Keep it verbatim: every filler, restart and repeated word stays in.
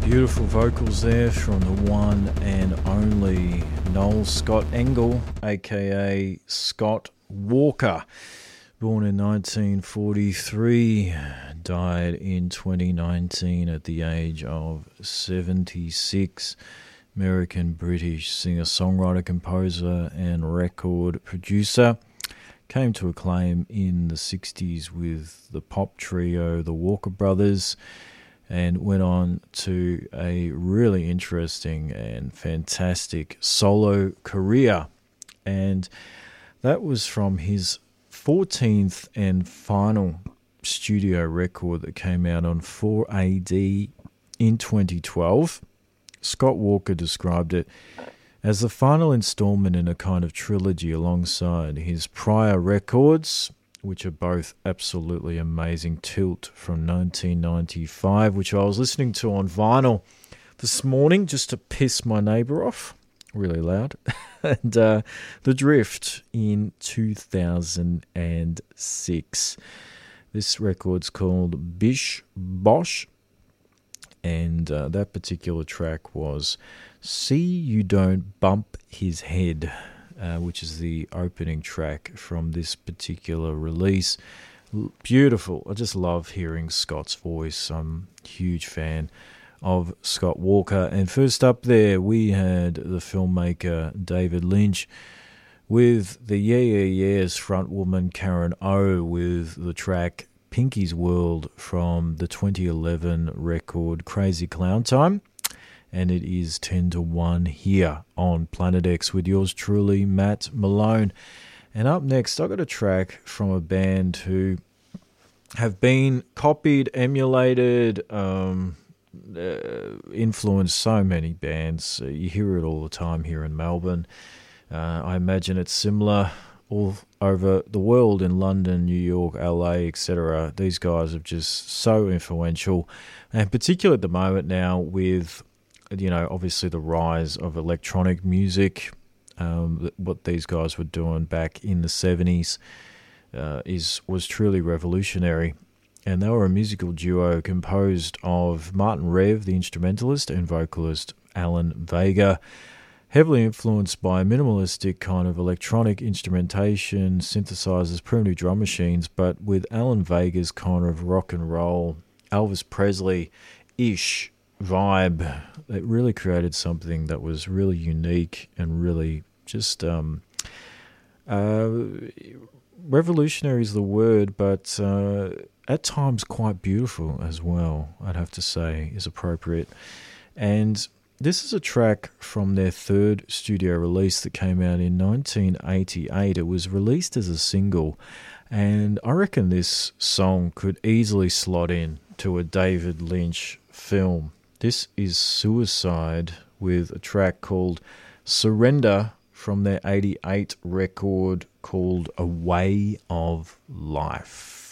Beautiful vocals there from the one and only Noel Scott Engel, aka Scott Walker. Born in nineteen forty-three, died in twenty nineteen at the age of seventy-six. American-British singer-songwriter, composer and record producer. Came to acclaim in the sixties with the pop trio The Walker Brothers, and went on to a really interesting and fantastic solo career. And that was from his fourteenth and final studio record that came out on four A D in twenty twelve. Scott Walker described it as the final installment in a kind of trilogy alongside his prior records, which are both absolutely amazing. Tilt from nineteen ninety-five, which I was listening to on vinyl this morning just to piss my neighbour off, really loud, and uh, The Drift in two thousand six. This record's called Bish Bosh, and uh, that particular track was See You Don't Bump His Head, Uh, which is the opening track from this particular release. L- beautiful. I just love hearing Scott's voice. I'm a huge fan of Scott Walker. And first up there, we had the filmmaker David Lynch with the Yeah Yeah Yeahs frontwoman Karen O with the track Pinky's World from the twenty eleven record Crazy Clown Time. And it is ten to one here on Planet X with yours truly, Matt Malone. And up next, I've got a track from a band who have been copied, emulated, um, uh, influenced so many bands. Uh, you hear it all the time here in Melbourne. Uh, I imagine it's similar all over the world in London, New York, L A, et cetera. These guys are just so influential, and particularly at the moment now with, you know, obviously the rise of electronic music, um, what these guys were doing back in the seventies uh, is was truly revolutionary. And they were a musical duo composed of Martin Rev, the instrumentalist, and vocalist Alan Vega, heavily influenced by minimalistic kind of electronic instrumentation, synthesizers, primitive drum machines, but with Alan Vega's kind of rock and roll, Elvis Presley-ish vibe. It really created something that was really unique and really just um, uh, revolutionary is the word, but uh, at times quite beautiful as well, I'd have to say, is appropriate. And this is a track from their third studio release that came out in nineteen eighty-eight. It was released as a single, and I reckon this song could easily slot in to a David Lynch film. This is Suicide with a track called Surrender from their eighty-eight record called A Way of Life.